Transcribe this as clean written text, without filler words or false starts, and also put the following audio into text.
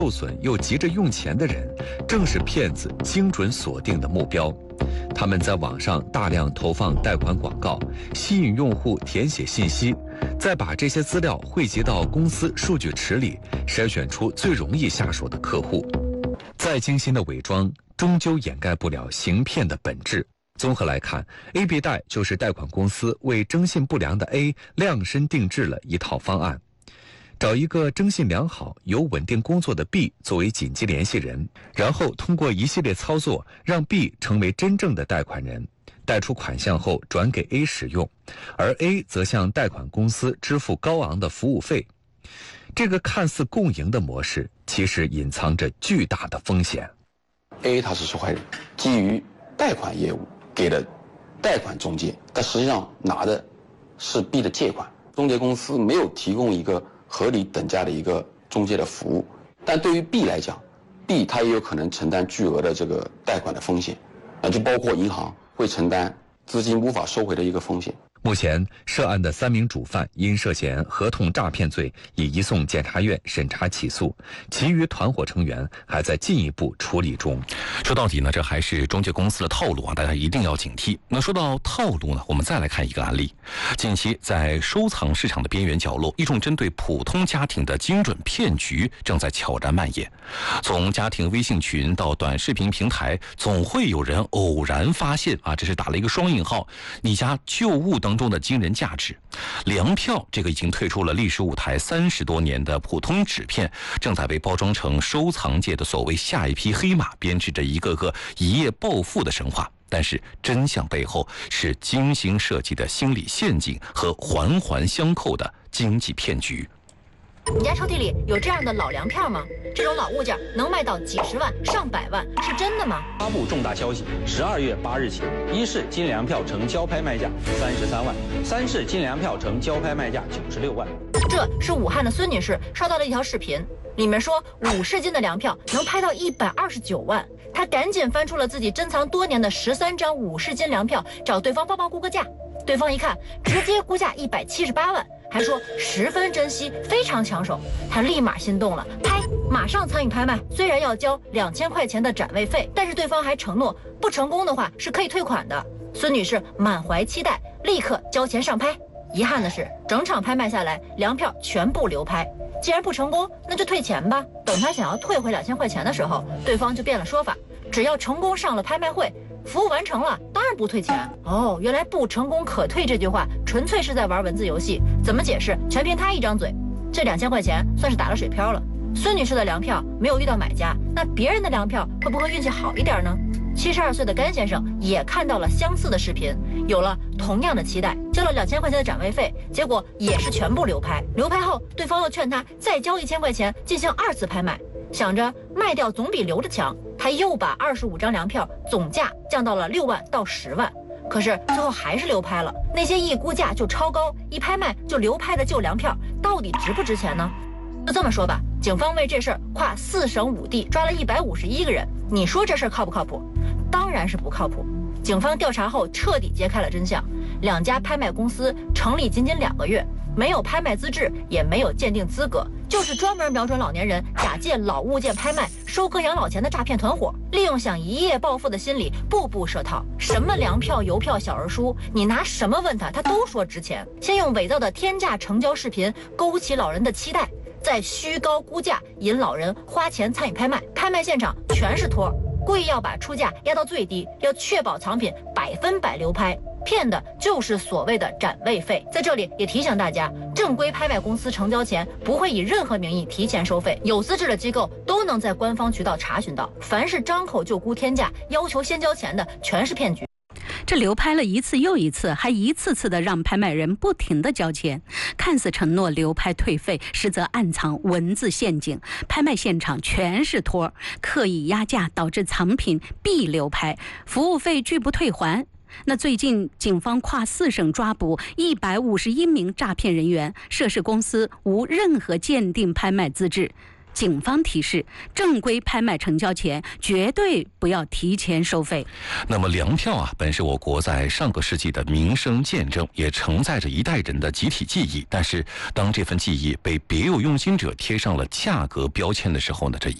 受损又急着用钱的人，正是骗子精准锁定的目标。他们在网上大量投放贷款广告，吸引用户填写信息，再把这些资料汇集到公司数据池里，筛选出最容易下手的客户。再精心的伪装，终究掩盖不了行骗的本质。综合来看 ，AB 贷就是贷款公司为征信不良的 A 量身定制了一套方案。找一个征信良好、有稳定工作的 B 作为紧急联系人，然后通过一系列操作，让 B 成为真正的贷款人，贷出款项后转给 A 使用，而 A 则向贷款公司支付高昂的服务费。这个看似共赢的模式，其实隐藏着巨大的风险。 A 他是受害人，基于贷款业务给了贷款中介，但实际上拿的是 B 的借款，中介公司没有提供一个合理等价的一个中介的服务，但对于 B 来讲 ，B 他也有可能承担巨额的这个贷款的风险，就包括银行会承担资金无法收回的一个风险。 目前，涉案的3名主犯因涉嫌合同诈骗罪，已移送检察院审查起诉，其余团伙成员还在进一步处理中。 说到底呢，这还是中介公司的套路啊，大家一定要警惕。那说到套路呢，我们再来看一个案例。近期在收藏市场的边缘角落，一种针对普通家庭的精准骗局正在悄然蔓延。从家庭微信群到短视频平台，总会有人偶然发现啊，这是打了一个双引号，你家旧物当中的惊人价值。粮票这个已经退出了历史舞台30多年的普通纸片，正在被包装成收藏界的所谓下一批黑马，编织着一个个一夜暴富的神话。但是真相背后是精心设计的心理陷阱和环环相扣的经济骗局。 你家抽屉里有这样的老粮票吗？这种老物件能卖到几十万、上百万，是真的吗？ 发布重大消息：12月8日起，一市金粮票成交拍卖价33万，3市金粮票成交拍卖价96万。 这是武汉的孙女士刷到了一条视频，里面说5市金的粮票能拍到129万。她赶紧翻出了自己珍藏多年的13张5市金粮票，找对方帮忙估个价。对方一看，直接估价178万。还说十分珍惜，非常抢手，他立马心动了，马上参与拍卖。虽然要交2000块钱的展位费，但是对方还承诺不成功的话是可以退款的。孙女士满怀期待，立刻交钱上拍。遗憾的是，整场拍卖下来，粮票全部流拍。既然不成功，那就退钱吧。等他想要退回2000块钱的时候，对方就变了说法，只要成功上了拍卖会，服务完成了，当然不退钱。哦，原来不成功可退这句话纯粹是在玩文字游戏，怎么解释全凭他一张嘴。这2000块钱算是打了水漂了。孙女士的粮票没有遇到买家，那别人的粮票会不会运气好一点呢？72岁的甘先生也看到了相似的视频，有了同样的期待，交了2000块钱的展位费，结果也是全部流拍。流拍后，对方又劝他再交1000块钱进行2次拍卖，想着卖掉总比留着强，他又把25张粮票总价降到了6万到10万。可是最后还是流拍了，那些一估价就超高，一拍卖就流拍的旧粮票，到底值不值钱呢？就这么说吧，警方为这事儿跨4省5地抓了151个人，你说这事儿靠不靠谱？当然是不靠谱。警方调查后彻底揭开了真相，2家拍卖公司成立仅2个月，没有拍卖资质，也没有鉴定资格，就是专门瞄准老年人，假借老物件拍卖收割养老钱的诈骗团伙，利用想一夜暴富的心理，步步设套。什么粮票、邮票、小人书，你拿什么问他，他都说值钱。先用伪造的天价成交视频勾起老人的期待，再虚高估价引老人花钱参与拍卖，拍卖现场全是托，故意要把出价压到最低，要确保藏品100%流拍，骗的就是所谓的展位费。在这里也提醒大家，正规拍卖公司成交前不会以任何名义提前收费，有资质的机构都能在官方渠道查询到。凡是张口就估天价，要求先交钱的，全是骗局。 这流拍了一次又一次，还一次次的让拍卖人不停的交钱，看似承诺流拍退费，实则暗藏文字陷阱。拍卖现场全是托，刻意压价，导致藏品必流拍，服务费拒不退还。那最近警方跨4省抓捕151名诈骗人员，涉事公司无任何鉴定拍卖资质。 警方提示，正规拍卖成交前绝对不要提前收费。 那么粮票啊，本是我国在上个世纪的民生见证，也承载着一代人的集体记忆。但是，当这份记忆被别有用心者贴上了价格标签的时候呢，这